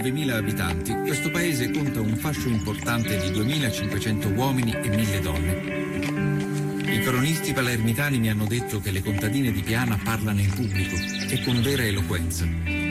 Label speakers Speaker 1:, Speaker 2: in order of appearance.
Speaker 1: 9.000 abitanti, questo paese conta un fascio importante di 2.500 uomini e 1.000 donne. I cronisti palermitani mi hanno detto che le contadine di Piana parlano in pubblico e con vera eloquenza.